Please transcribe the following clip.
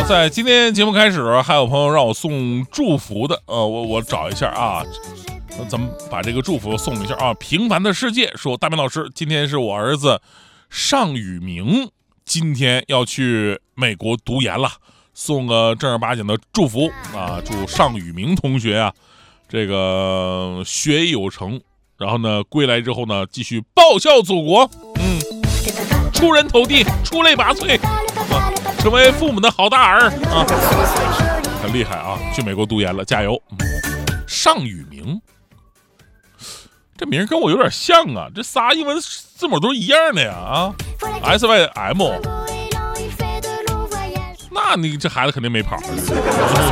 在今天节目开始，还有朋友让我送祝福的，我找一下啊，咱们把这个祝福送一下啊。平凡的世界说，大明老师，今天是我儿子尚宇明今天要去美国读研了，送个正儿八经的祝福啊，祝尚宇明同学啊，这个学业有成，然后呢，归来之后呢，继续报效祖国，出人头地，出类拔萃啊，成为父母的好大儿啊，很厉害啊！去美国读研了，加油！尚宇明，这名跟我有点像啊，这仨英文字母都是一样的呀啊 ，SYM。那你这孩子肯定没跑。